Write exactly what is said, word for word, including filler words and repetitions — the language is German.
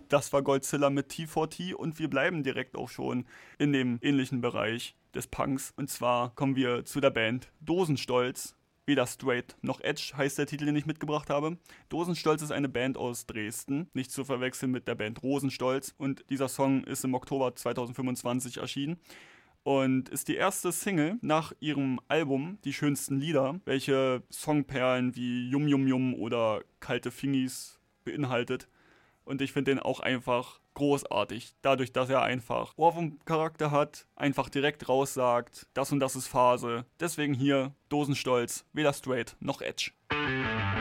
Das war Godzilla mit T vier T und wir bleiben direkt auch schon in dem ähnlichen Bereich des Punks. Und zwar kommen wir zu der Band Dosenstolz. Weder Straight noch Edge heißt der Titel, den ich mitgebracht habe. Dosenstolz ist eine Band aus Dresden, nicht zu verwechseln mit der Band Rosenstolz. Und dieser Song ist im Oktober zweitausendfünfundzwanzig erschienen und ist die erste Single nach ihrem Album Die schönsten Lieder, welche Songperlen wie Yum Yum Yum oder Kalte Fingis beinhaltet. Und ich finde den auch einfach großartig, dadurch, dass er einfach Ohrwurm-Charakter hat, einfach direkt raussagt, das und das ist Phase. Deswegen hier Dosenstolz, weder Straight noch Edge.